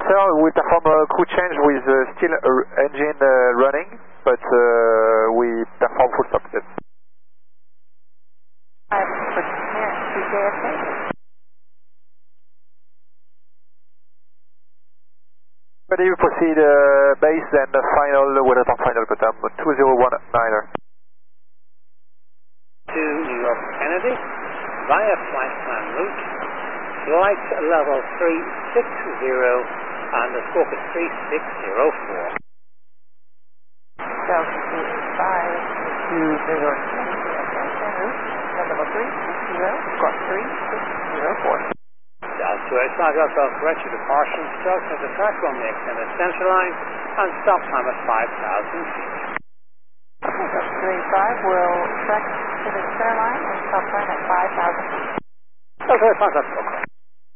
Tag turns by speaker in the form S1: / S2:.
S1: sir, we perform a crew change with still engine running, but we perform full stop test. Ready to proceed base and final, weather time final, but 2019er.
S2: To New York Kennedy, via flight plan route, flight level 360 and the scope is 3604.
S3: Delta 5 to New York Kennedy, level 360, squawk 3604.
S2: Delta 85 Alpha correction departure instructions at the track runway extended center line and stop time at 5,000 feet.
S3: Delta 85 will track to the center line and stop time at 5,000 feet.
S2: Delta 85 Alpha.